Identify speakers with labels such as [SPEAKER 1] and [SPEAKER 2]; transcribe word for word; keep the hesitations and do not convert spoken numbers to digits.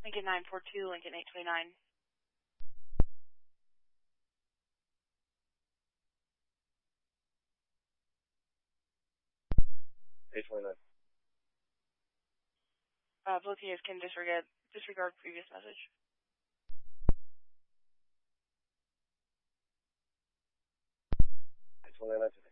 [SPEAKER 1] Lincoln nine four two, Lincoln eight twenty-nine.
[SPEAKER 2] eight twenty-nine.
[SPEAKER 1] Uh, both units can disregard, disregard previous message.
[SPEAKER 2] eight twenty-nine.